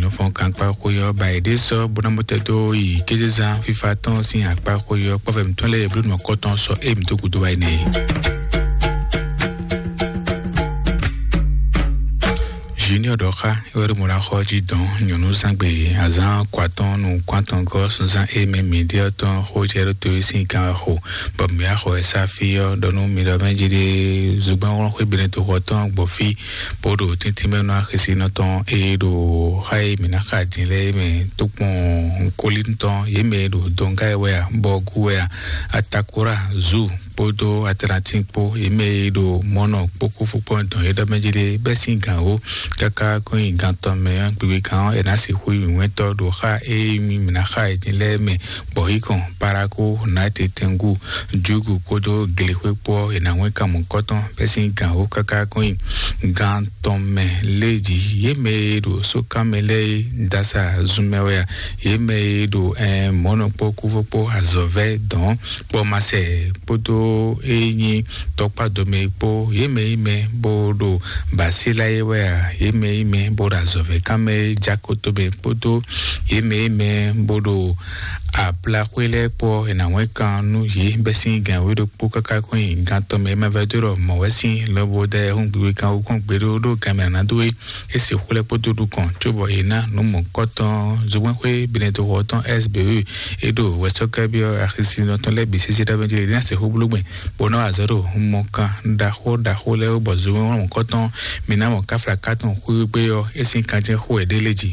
no fon kan pa ko yo ba ede so bona moteto i kejeza fifa ton sin apa ko yo po fem ton le blue mo koton so em to kudo ba ne Junior Doka, Eure Morahoji Don, Yonu Zangbe, Azan, Quaton, ou Quanton Gos, Zan Eme Mediaton, Rogero Tuisin Karaho, Bamiaho, Safio, Dono Milavanji, Zuban, Beneto Roton, Bofi, Bodo, Tintimeno, Resinoton, Edo, Hai, Minaka, Dile, Tupon, Colinton, Yemedo, Dongaiwea, Boguea, Atakura, Zoo. Podo Atlantico Emedo Mono Poku Fuponto Edamanjide Besingao Kaka Coin Ganton Meyan Pican et Nasi Hui Winter Doha e Minaha et Leme Bohicon Paraco Nate Tengu Jugu Kodo Glehuepo et Naweka Moncoton Besingao Kaka Coin Ganton Me Lady Yemedo Sokamele Dasa Zumewea Yemedo en Mono Poku Fupo Azove Don Pomase Podo Eni Topa Domepo Yeme Bodo Basila Ewa Yeme Boda Zove Kame Jakotobe Poto Yeme Bodo a plaquele po ena weka nu ye besin gan we do poka ka ko ganto me ma vedero mo wesin lo bode hun bi ka o kon gbero do kamera na do e se hole poto du kon chobo ena no mo koton zuwen kwe bineto woton SBE e do westo ka bi a khisi no ton le bi se da benjele na se hobulugbe bono azero mo kan da ho le o bozu mo koton mina mo ka fra katon ku gbe yo esin kan je ho edeleji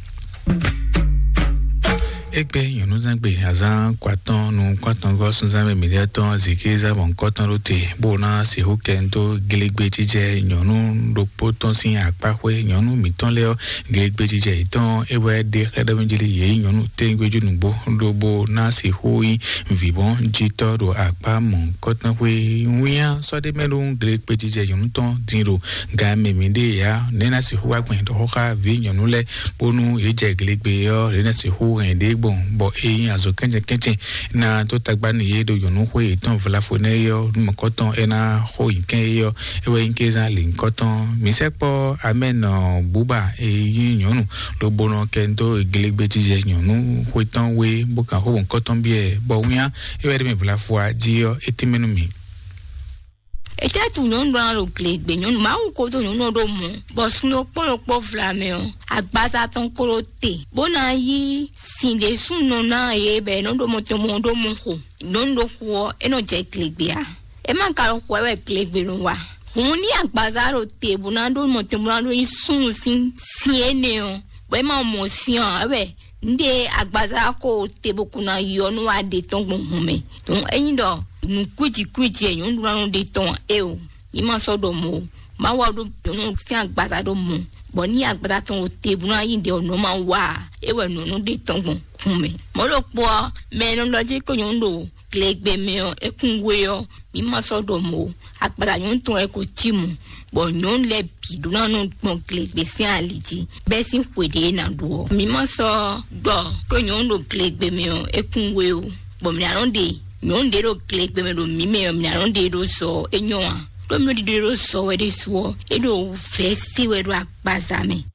Egbe Yonu Zangbe Azan Quaton Gos Zame Mediaton Zikiza Bon Coton Rote Bona Si Hukendo Giligbe Jije Yonu do Poton Sin Akpahwe Yonu Miton Leo Giligbe Jije Iton Ewe de Redavenjili Ye Yonu Tengwe Junumbo Dobo Na Si Hui Vibon Jito do Akpa Mon Coton Hui Wia So de Melun Giligbe Jije Yonu Ton Dinro Game Minde Ya Nena Si Hu Akwen Do Hoka Vi Yonu Le Bonu Yeje Giligbe Yo Nena Si Hu Ende Bo azo kenje na to tagbani yedo yonu hwe ton vlafone yo mokoton ena ho inken yo ewe inkeza linkoton misepo amen buba yonu lo bono kendo igelegbe tije yonu hwe ton we boka ho nkoton bie bo wia ewe de me vlafwa jio etimenu mi Ete tu non bran lo klegbe non ma un ko to non do mo bos no polo flame o agbaza ton korote bona yi sin de sun no na e be non do mo ho non do ho e no je klegbe a e man ka ho we klegbe no wa hun ni agbaza ro te bona do mo lo sun sin ene o we ma mo sian e nde agbaza ko te bokuna yo no ade ton gbon me ton eyin do nu kwiji enyo ndura de ton o ima so do mo ma wa do no si agbaza do mo bo ni agbaza ton te bu na yin de no ma wa ewe no de ton gbon me mo lo po me no lo je ko yon do klegbe me o ekun we o ima so do mo agbaza yon ton e ko ti mu bo nyon le bi do na no gbon klegbe si aliji be sin kwede na do mi ma so do ko yon do klegbe me o ekun we o bo mi aron de non dero click be me do mi me aron dero so enyoa do mi dero so we this wo e do festi we do agbaza me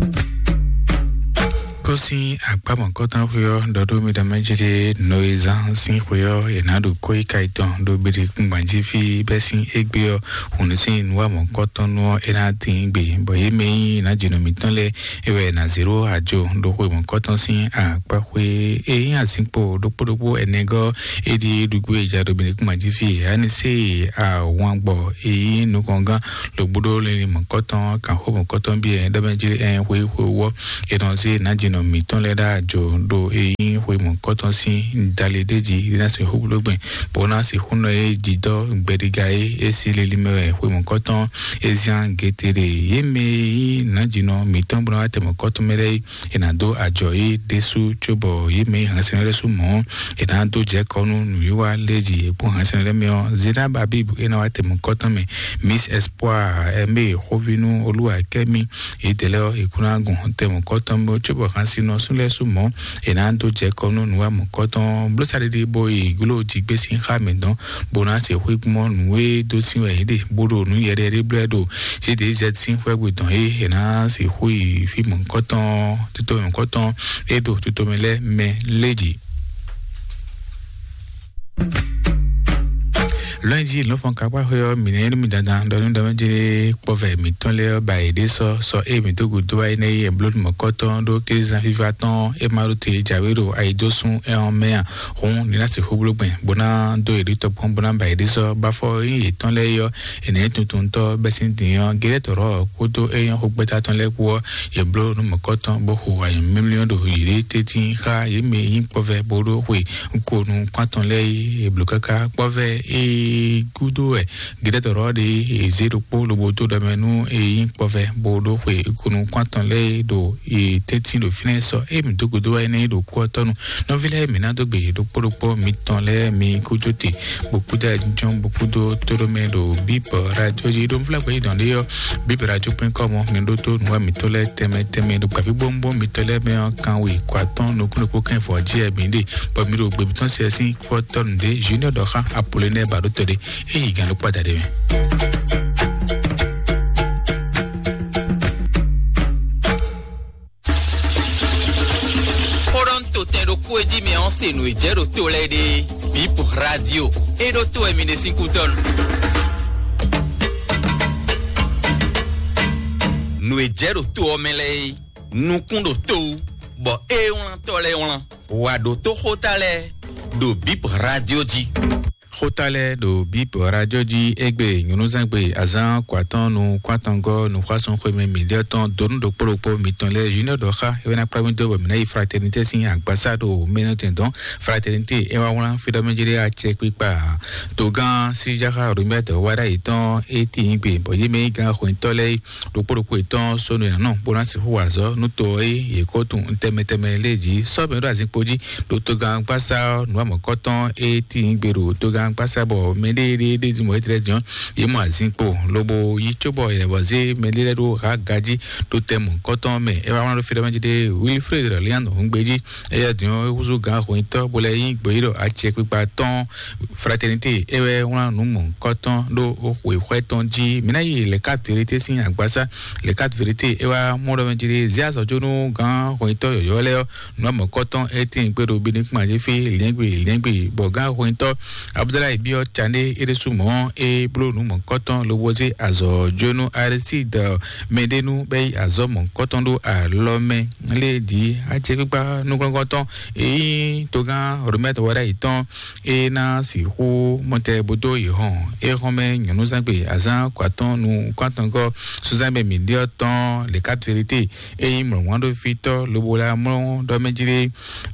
Kosi akpamon kotan huyo dodo mi da majide noiza sin huyo enado koi kaiton do bidi kumbanji fi besin egbe hunisin wa mon koton no ena tingbe boye me na jino mitonle ewe na zero ajo do huyo mon koton sin akpahwe e asinpo do podopo enego edi dugu eja do bidi kumbanji fi ani se a wangbo e no konga lo budo le mon koton kan ho mon koton bi da majide en huyo enon se na no miton leda jo do eyin hwe mon koton si daledeji na se hubulogben bona si huno e jido gbediga e silili mewe hwe mon koton ezian getere yeme na jino miton bona te mon koton mere ena do ajo e desu chobo yeme hasenere su mo ena do je konu nuwa leji e bon hasenere me zida babibu ena wa te mon koton me Miss Espoir eme hovinu olua kemi e tele e kunagun te mon koton mo chobo sino sunle sumo enando je kono nuwa mo koton blosare de boy gulo jigbe sin khamedon bona se hwigmo nwe do sinwe ide bodo nu yere re bledo se de z sin hwegwe don ena se hui fi mo koton tuto mo koton edo tuto mele me leji. Lundi, nous faisons capable de mener une dans de pauvre mitonle baide so emito gudo ai blood mokoton do qu'ils vivaton et marote javero ai dosun e en mer on ni la se hoblo ben bona do edito bona baide so bafo yi ton le yo ene tuntunto besin dian geretoro kodo e yon hogbeta ton le ko e blood mokoton bo ho ai million do yire tetin kha yeme yin pauvre bodo we ko nu kwaton le e blokaka pauvre e gudo e gede rode e zero polo boto da menu e yin pove bodo we kunu kwanton le do e tetin do fineso e mi do gudo e ne do kwatonu no vile mi na do gbe do poropo mi ton le mi kujoti beaucoup de gens beaucoup de torome do bip radio ji do fla ko don yo bip radio.com mi do to no mi to le teme do pa fi bombo mi to le me kan we kwaton no kunu ko kan fo ji e bi de pa mi do gbe mi ton se sin kwaton de junior do ha apolline ba do to de e il gagne pas d'adhérer. Poronto tendo kueji me onse no ejero to lede bip radio e do to emine 5 ton. No ejero to omele no kundo to bo e on to le on wa do to hotale do bip radio ji. Hotale do bip radio di egbe nyunu zangbe azan kwaton nu kwatongo nu kwason premier miliaton don do poropo mitonle junior do kha evena pravento bo mina fraternité sin agbasado menotendon fraternité e wa won fidomejere a check pipa to gan si jaka rumeto wara iton eti ngbe bo yeme gan khontole do poropo iton sonu na bona si huwazo nu to e kotun ntemeteme leji so be do azinpoji do to gan pasa nu amokoton eti ngbe ro to gan pasabo mede de mo etrejon ye mo azinpo lobo yi chobo e boze mele do ha gaji do temu koton me e wa wan fi de Wilfred Leandro ngbeji e ya dion uzo gan ko ito bole yin gboiro a che pipa ton fraternité e we wan nu mo koton do o we kweton ji mina yi le quatre vérités sin agbasa le quatre vérités e wa mo do menjire zia so jonu gan ko ito yo le no mo koton etin pe do bi ni kuma je fi lengbe bo gan ko ito Abdallah Bio Chane Eresumo e Blonu mon coton le woze azo Jono Aristide Medenu bay azo mon coton do a l'homme le di a chekipa nu coton e togan remettre wara iton e na si hu monte bodo yhon e home nyonu zangbe azan kwaton nu kwaton go suzambe midioton les quatre vérités e mo wando fito le bola mo do menjire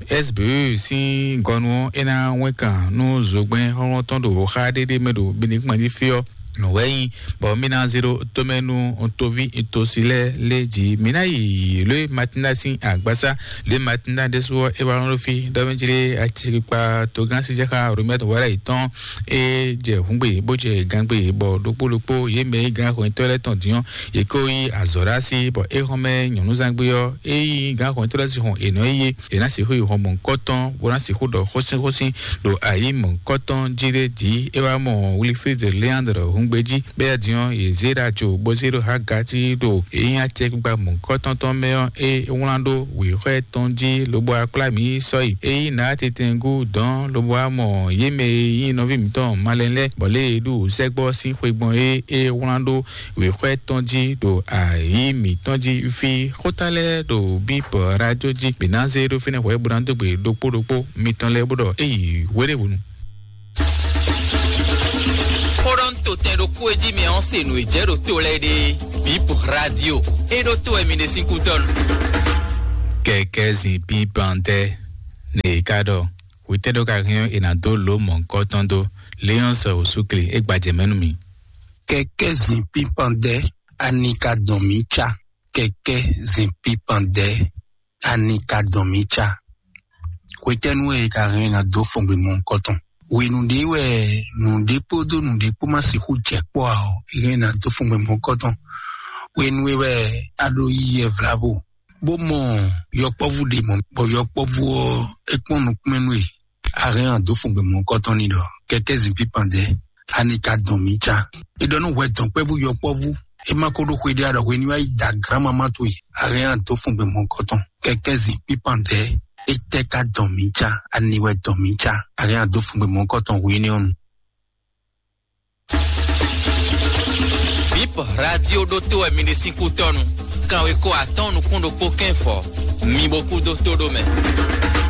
SBE si gonu e na weka nu zogben tondo khade de medo binik mani fio no way bo mina zero tomenu ontovi itosile leji mina yi le matina sin agbasa le matina deso e baron fi domenjire atipa to gansi jaka rumet wara iton e je hungbe boje gangbe bo dopolopo ye me gan ko intole ton dion e ko yi azorasi bo e home nyonu zangbe yo e yi gan ko intole si hon eno yi e na si hu ho mon coton bona si hu do hosin do ayi mon coton jire di e wa mo Wilfred Leandro beji be dion e zera jo bozero hagati do e yan check gba mon koton ton meyon e wonando we re tonji lobo aklami soyi e na tetengu don lobo amo yeme yin no vi miton malenle bole du segbo si kwegbon e wonando we re tonji do ayi mi tonji fi hotale do bip radio ji binazero fine we burando gbe dopo miton le bodo e were wonu Poronto tendo kueji me onse no ejero to lede bip radio e do to emine 5 ton. Kekezi pipante ne kado witedo kakyo ina do lo mon kotondo leon so usukli egbaje menumi. Kekezi pipante anika domicha kekezi pipante anika domicha witenwe kakyo ina do fongbe mon koton. We nous dit ouais nous dépodo nous dépoma si huche kwa ire na to fungwe mokoton we nous ouais ado yi vravo Bon, yo pas vous des mon, bon yo pas vous ekpon kmenwe. Rien do fongbe mon kotoni do. Quelques zimpi pande anika domicha. Et donne ouais donc pe vous yo pas vous. Et ma kodo kwede ada when you da grama matui. Rien do fongbe mon coton. Quelques zimpi pande et teka domicha aniwe domicha. Rien do fongbe mon coton réunion. Radio Doto e 1500 tonu. Quand we ko atonu kundo poken fo. Mi beaucoup Doto do men.